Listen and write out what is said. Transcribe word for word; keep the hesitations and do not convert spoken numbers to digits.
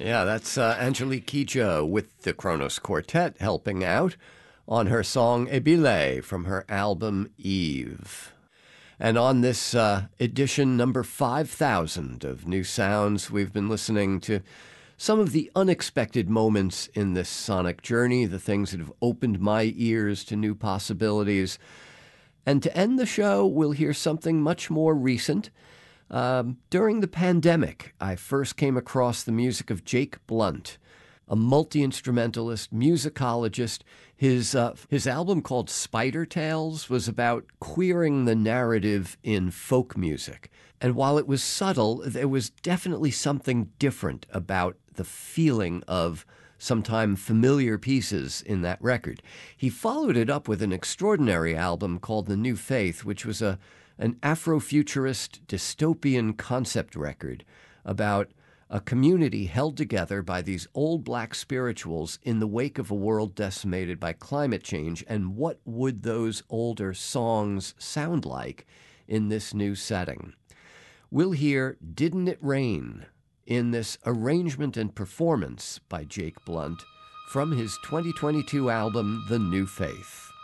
Yeah, that's uh, Angelique Kidjo with the Kronos Quartet helping out on her song Ebile from her album Eve. And on this uh, edition number five thousand of New Sounds, we've been listening to some of the unexpected moments in this sonic journey, the things that have opened my ears to new possibilities. And to end the show, we'll hear something much more recent. Um, during the pandemic, I first came across the music of Jake Blunt, a multi-instrumentalist, musicologist. His, uh, his album called Spider Tales was about queering the narrative in folk music. And while it was subtle, there was definitely something different about the feeling of sometimes familiar pieces in that record. He followed it up with an extraordinary album called The New Faith, which was a an Afrofuturist dystopian concept record about a community held together by these old black spirituals in the wake of a world decimated by climate change, and what would those older songs sound like in this new setting. We'll hear Didn't It Rain in this arrangement and performance by Jake Blunt from his twenty twenty-two album, The New Faith.